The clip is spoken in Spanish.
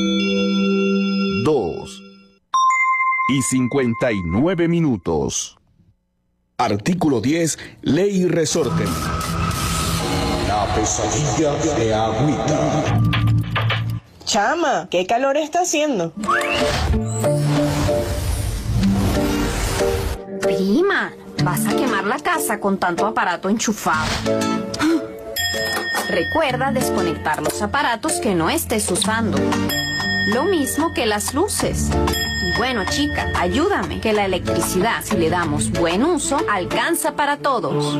2 y 59 minutos. Artículo 10. Ley y resorte. La pesadilla de Agüita. Chama, ¿qué calor está haciendo? Prima, vas a quemar la casa con tanto aparato enchufado. Recuerda desconectar los aparatos que no estés usando. Lo mismo que las luces. Y bueno, chica, ayúdame, que la electricidad, si le damos buen uso, alcanza para todos.